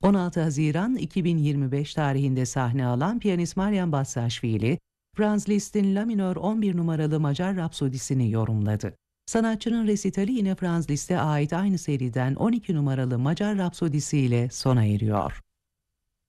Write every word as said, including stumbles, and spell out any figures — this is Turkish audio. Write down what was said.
on altı Haziran iki bin yirmi beş tarihinde sahne alan piyanist Marian Bassaschwili, Franz Liszt'in La minör on bir numaralı Macar Rapsodisini yorumladı. Sanatçının resitali yine Franz Liszt'e ait aynı seriden on iki numaralı Macar Rapsodisi ile sona eriyor.